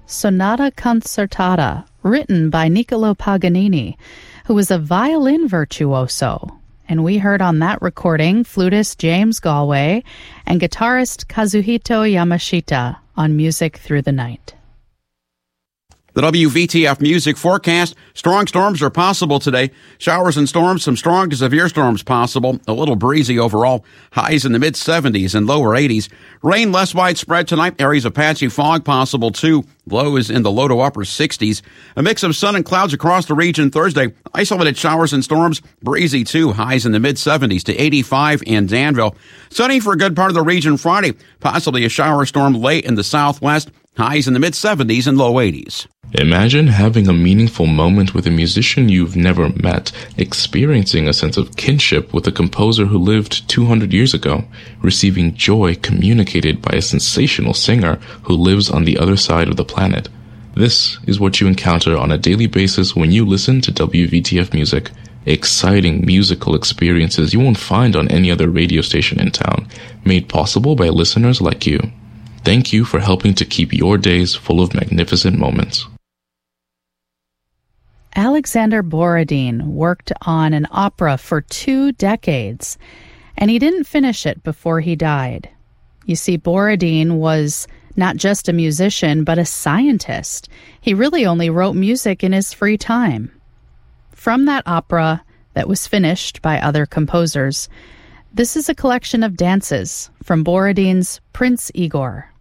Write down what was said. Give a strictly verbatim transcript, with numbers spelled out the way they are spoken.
Sonata Concertata, written by Niccolò Paganini, who was a violin virtuoso. And we heard on that recording flutist James Galway and guitarist Kazuhito Yamashita on Music Through the Night. The W V T F Music Forecast. Strong storms are possible today. Showers and storms, some strong to severe storms possible. A little breezy overall. Highs in the mid seventies and lower eighties. Rain less widespread tonight. Areas of patchy fog possible too. Lows in the low to upper sixties. A mix of sun and clouds across the region Thursday. Isolated showers and storms. Breezy too. Highs in the mid seventies to eighty-five in Danville. Sunny for a good part of the region Friday. Possibly a shower storm late in the southwest. Highs in the mid seventies and low eighties. Imagine having a meaningful moment with a musician you've never met, experiencing a sense of kinship with a composer who lived two hundred years ago, receiving joy communicated by a sensational singer who lives on the other side of the planet. This is what you encounter on a daily basis when you listen to W V T F Music. Exciting musical experiences you won't find on any other radio station in town, made possible by listeners like you. Thank you for helping to keep your days full of magnificent moments. Alexander Borodin worked on an opera for two decades, and he didn't finish it before he died. You see, Borodin was not just a musician, but a scientist. He really only wrote music in his free time. From that opera that was finished by other composers, this is a collection of dances from Borodin's Prince Igor.